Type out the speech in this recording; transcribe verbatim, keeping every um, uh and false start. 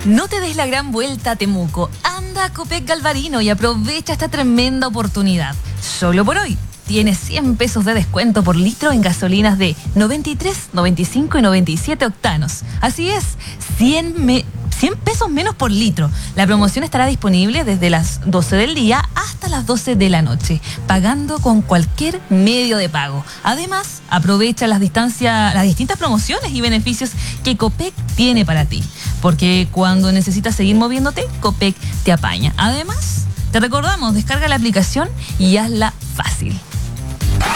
No te des la gran vuelta a Temuco. Anda a Copec Galvarino y aprovecha esta tremenda oportunidad. Solo por hoy tienes cien pesos de descuento por litro en gasolinas de noventa y tres, noventa y cinco y noventa y siete octanos. Así es, cien, me, cien pesos menos por litro. La promoción estará disponible desde las doce del día hasta las doce de la noche, pagando con cualquier medio de pago. Además, aprovecha las, distancia, las distintas promociones y beneficios que Copec tiene para ti. Porque cuando necesitas seguir moviéndote, Copec te apaña. Además, te recordamos, descarga la aplicación y hazla fácil.